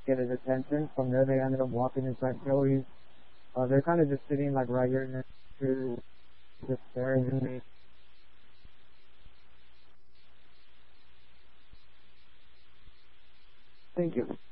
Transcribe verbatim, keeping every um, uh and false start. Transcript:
get his attention. From there, they ended up walking inside Joey's. Uh, they're kind of just sitting like right here next to, just staring at me. Thank you.